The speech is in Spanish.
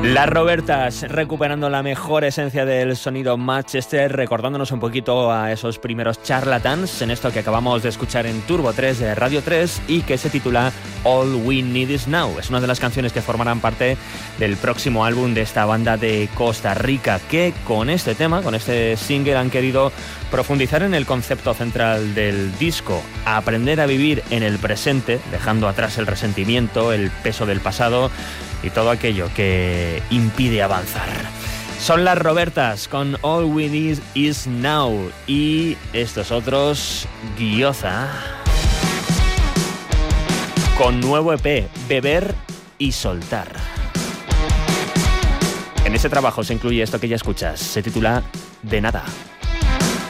Las Robertas, recuperando la mejor esencia del sonido Manchester, recordándonos un poquito a esos primeros charlatans en esto que acabamos de escuchar en Turbo 3 de Radio 3 y que se titula All We Need Is Now. Es una de las canciones que formarán parte del próximo álbum de esta banda de Costa Rica, que con este tema, con este single, han querido profundizar en el concepto central del disco, aprender a vivir en el presente, dejando atrás el resentimiento, el peso del pasado y todo aquello que impide avanzar. Son Las Robertas con All We Need Is Now y estos otros, Gioza, con nuevo EP, Beber y Soltar. En ese trabajo se incluye esto que ya escuchas, se titula De Nada.